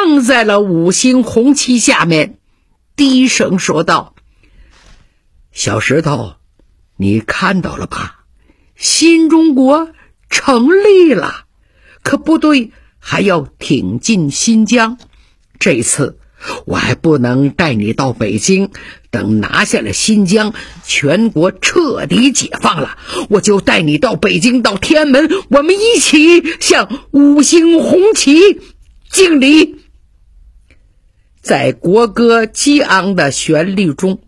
放在了5星红旗下面，低声说道：小石头，你看到了吧？新中国成立了，可部队还要挺进新疆。这次我还不能带你到北京，等拿下了新疆，全国彻底解放了，我就带你到北京，到天安门，我们一起向5星红旗敬礼。在国歌激昂的旋律中，